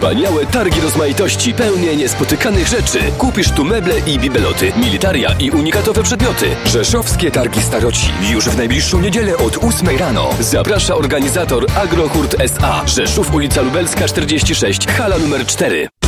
Wspaniałe targi rozmaitości, pełne niespotykanych rzeczy. Kupisz tu meble i bibeloty, militaria i unikatowe przedmioty. Rzeszowskie Targi Staroci. Już w najbliższą niedzielę od 8 rano. Zaprasza organizator Agrohurt S.A. Rzeszów, ulica Lubelska 46, hala numer 4.